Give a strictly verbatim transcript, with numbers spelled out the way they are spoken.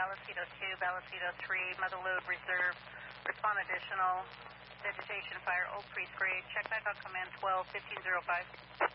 Vallecito two, Vallecito three, Mother Lode Reserve. Respond additional vegetation fire, Oak Creek grade. Check back on command twelve fifteen oh five.